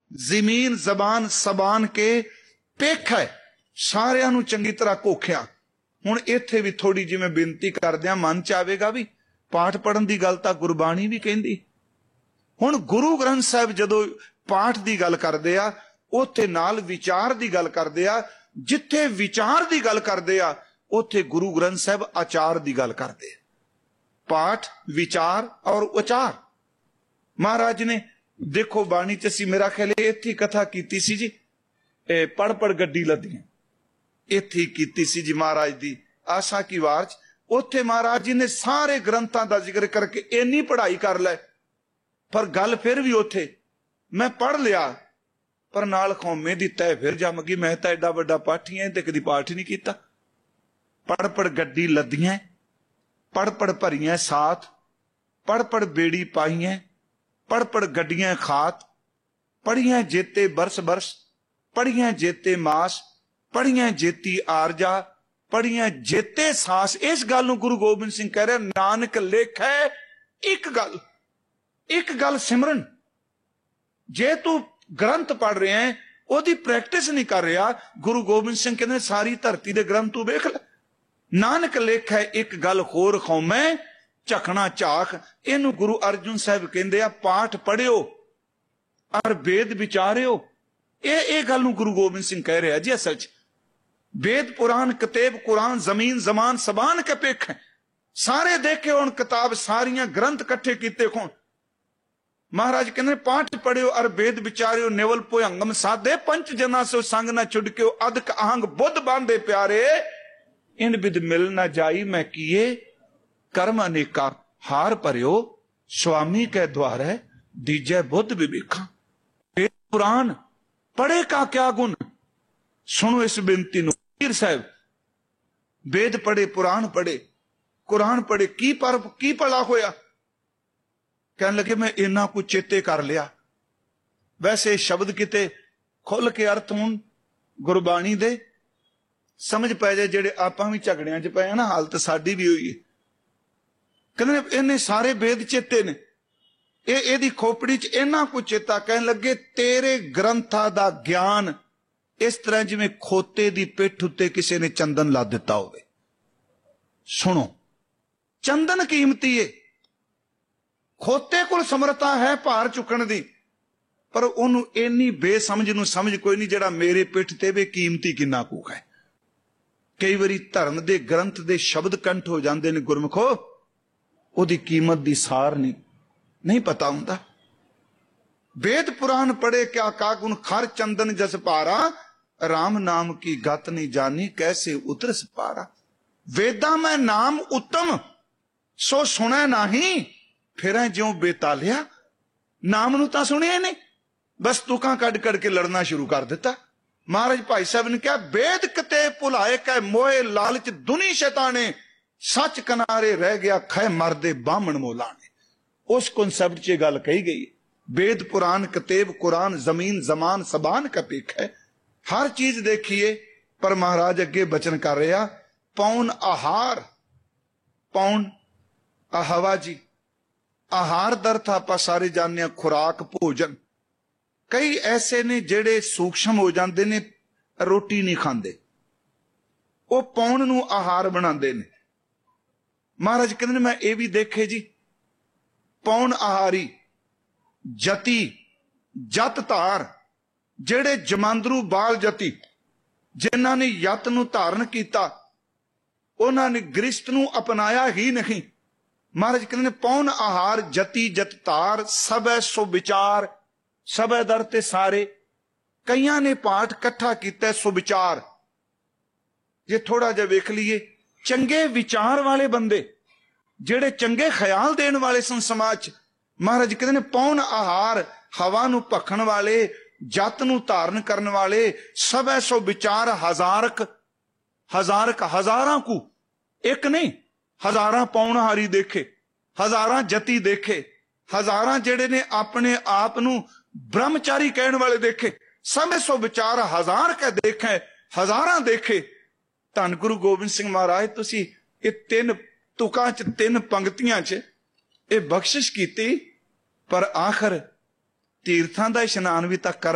ਜ਼ਮੀਨ ਜ਼ਬਾਨ ਸਬਾਨ ਕੇ ਪੇਖ ਹੈ, ਸਾਰਿਆਂ ਨੂੰ ਚੰਗੀ ਤਰ੍ਹਾਂ ਘੋਖਿਆ। ਹੁਣ ਇੱਥੇ ਵੀ ਥੋੜੀ ਜਿਵੇਂ ਬੇਨਤੀ ਕਰਦਿਆਂ ਮਨ ਚ ਆਵੇਗਾ ਵੀ ਪਾਠ ਪੜਨ ਦੀ ਗੱਲ ਤਾਂ ਗੁਰਬਾਣੀ ਵੀ ਕਹਿੰਦੀ। ਹੁਣ ਗੁਰੂ ਗ੍ਰੰਥ ਸਾਹਿਬ ਜਦੋਂ ਪਾਠ ਦੀ ਗੱਲ ਕਰਦੇ ਆ, ਉੱਥੇ ਨਾਲ ਵਿਚਾਰ ਦੀ ਗੱਲ ਕਰਦੇ ਆ। ਜਿੱਥੇ ਵਿਚਾਰ ਦੀ ਗੱਲ ਕਰਦੇ ਆ, ਉੱਥੇ ਗੁਰੂ ਗ੍ਰੰਥ ਸਾਹਿਬ ਆਚਾਰ ਦੀ ਗੱਲ ਕਰਦੇ ਆ। ਪਾਠ, ਵਿਚਾਰ ਔਰ ਉਚਾਰ। ਮਹਾਰਾਜ ਨੇ ਦੇਖੋ ਬਾਣੀ ਚ ਅਸੀਂ ਮੇਰਾ ਖਿਆਲ ਇੱਥੇ ਕਥਾ ਕੀਤੀ ਸੀ ਜੀ, ਪੜ ਪੜ ਗੱਡੀ ਲੱਦੀਆਂ, ਇੱਥੇ ਕੀਤੀ ਸੀ ਜੀ ਮਹਾਰਾਜ ਦੀ ਆਸਾ ਕੀ ਵਾਰ ਚ। ਉੱਥੇ ਮਹਾਰਾਜ ਜੀ ਨੇ ਸਾਰੇ ਗ੍ਰੰਥਾਂ ਦਾ ਜ਼ਿਕਰ ਕਰਕੇ ਇੰਨੀ ਪੜ੍ਹਾਈ ਕਰ ਲੈ, ਪਰ ਗੱਲ ਫਿਰ ਵੀ ਉੱਥੇ ਮੈਂ ਪੜ੍ਹ ਲਿਆ ਪਰ ਨਾਲ ਕੌਮੇ ਦੀ ਤੈ ਫਿਰ ਜੰਮ ਗਈ। ਮੈਂ ਤਾਂ ਐਡਾ ਵੱਡਾ ਪਾਠੀ ਐ ਤੇ ਕਦੀ ਪਾਠ ਹੀ ਨਹੀਂ ਕੀਤਾ। ਪੜ ਪੜ ਗੱਡੀ ਲੱਦੀਆਂ, ਪੜ ਪੜ ਭਰੀਆਂ ਸਾਥ, ਪੜ ਪੜ ਬੇੜੀ ਪਾਈਆਂ, ਪੜ ਪੜ ਗੱਡੀਆਂ ਖਾਤ, ਪੜੀਆਂ ਜੇਤੇ ਬਰਸ ਬਰਸ, ਪੜੀਆਂ ਜੇਤੇ ਮਾਸ, ਪੜੀਆਂ ਜੇਤੀ ਆਰਜਾ, ਪੜੀਆਂ ਜੇਤੇ ਸਾਸ। ਇਸ ਗੱਲ ਨੂੰ ਗੁਰੂ ਗੋਬਿੰਦ ਸਿੰਘ ਕਹਿ ਰਿਹਾ, ਨਾਨਕ ਲੇਖੈ ਇੱਕ ਗੱਲ ਸਿਮਰਨ। ਜੇ ਤੂੰ ਗ੍ਰੰਥ ਪੜ ਰਿਹਾ ਹੈ, ਉਹਦੀ ਪ੍ਰੈਕਟਿਸ ਨਹੀਂ ਕਰ ਰਿਹਾ, ਗੁਰੂ ਗੋਬਿੰਦ ਸਿੰਘ ਕਹਿੰਦੇ ਸਾਰੀ ਧਰਤੀ ਦੇ ਗ੍ਰੰਥ ਤੂੰ ਵੇਖ ਲੈ। ਨਾਨਕ ਲੇਖੈ ਇੱਕ ਗੱਲ ਹੋਰ ਖੌਮੈ ਝਖਣਾ ਝਾਖ। ਇਹਨੂੰ ਗੁਰੂ ਅਰਜਨ ਸਾਹਿਬ ਕਹਿੰਦੇ ਆ ਪਾਠ ਪੜਿਓ ਔਰ ਵੇਦ ਵਿਚਾਰਿਓ। ਇਹ ਗੱਲ ਨੂੰ ਗੁਰੂ ਗੋਬਿੰਦ ਸਿੰਘ ਕਹਿ ਰਿਹਾ ਜੀ। ਅਸਲ ਚ वेद पुराण कतेब कुरान जमीन जमान सबान के पेख सारे देखे हुण किताब सारियां ग्रंथ कट्ठे कीते खोण। महाराज कहते पाठ पढ़ियो अर वेद विचारियो नेवल भुयंगम साधे पंच जना सो संग न छुड़कियो अदक आहंग बुद्ध बांधे प्यारे इन बिद मिल न जाई मैं किए कर्म अनेका हार भरियो स्वामी के द्वारे दीजे बुद्ध विवेखा। वेद पुराण पढ़े का क्या गुण। सुनो इस बेनती नूं पीर साहब वेद पढ़े पुराण पढ़े कुरान पढ़े की भला होया। कहने लगे मैं इन्ना कुछ चेते कर लिया। वैसे शब्द किते खुल के अर्थ हुण गुरबाणी दे समझ पै जाए जेड़े आपां भी झगड़ियां च पए ना हालत साडी भी होई है। कहंदे इन्ने सारे वेद चेते ने एदी खोपड़ी च इन्ना कुछ चेता। कहने लगे तेरे ग्रंथां दा ज्ञान इस तरह जिवें खोते दी पिठ उत्ते किसी ने चंदन ला दिता होवे। सुनो चंदन कीमती है, खोते कोल समर्था है भार चुकण दी, पर उहनूं इन्नी बेसमझ नूं समझ कोई नहीं जिहड़ा मेरे पिठ ते वे कीमती किन्ना कू है। कई वारी धर्म दे ग्रंथ दे शब्द कंठ हो जांदे ने गुरमुखो, ओदी कीमत दी सार नहीं पता हुंदा। वेद पुराण पढ़े क्या कागुन खर चंदन जस पारा राम नाम की गत नहीं जानी कैसे उतरस पारा। वेदा में नाम उत्तम सो सुने नहीं फिर ज्यों बेतालिया। नाम नूं तां सुनिया नहीं, बस तुकां कड़ कड़ के लड़ना शुरू कर दिता। महाराज भाई साहब ने कहा वेद कते भुलाए कै मोहे लालच दुनी शैताने सच किनारे रह गया खै मरदे बामण मोलाने। उस कॉन्सेप्ट च गल कही गई। वेद पुराण कतेब कुरान जमीन जमान सबान का पेख है। हर चीज देखिए पर महाराज अगे बचन कर रहा पौन आहार पौन हवा जी आहार दर्थ आप सारे जानने खुराक भोजन। कई ऐसे ने जेड़े सूक्ष्म हो जाते ने रोटी नहीं खाते वो पौन नूं आहार बनाते ने। महाराज कहते मैं ये भी देखे जी पौन आहारी जति जत धार जेड़े जमांदरू बाल जति जिन्हां ने यत नूं धारण कीता उन्हां ने गृहस्थ नूं अपनाया ही नहीं। महाराज कहते पौन आहार जति जत धार सबै सो विचार। सबै दर ते सारे कईयां ने पाठ कट्ठा कीता सुविचार। जे थोड़ा जिहा वेख लीए चंगे विचार वाले बंदे जेड़े चंगे ख्याल देण वाले सन समाज च। महाराज कहते ने पौन आहार हवा नूं भखण वाले जत नूं धारण करन वाले सबै सो विचार हजारां कू एक नहीं हजारां पौनहारी देखे हजारां जति देखे हजारां जेड़े ने अपने आप नूं ब्रह्मचारी कहण वाले देखे। सबै सो विचार हजार के देखे हजारां देखे। धन गुरु गोबिंद सिंह महाराज तुसी ये तीन तुकां च तीन पंक्तियां च ये बख्शिश कीती पर आखिर तीर्थां दा इशनान भी तां कर